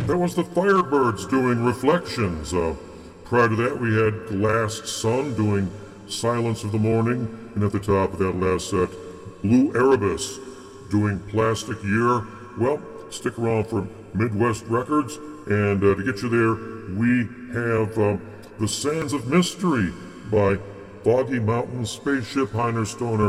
That was the Firebirds doing Reflections. Prior to that, we had Glass Sun doing Silence of the Morning. And at the top of that last set, Blue Erebus doing Plastic Year. Well, stick around for Midwest Records. And to get you there, we have The Sands of Mystery by Foggy Mountain Spaceship, Heiner Stoner,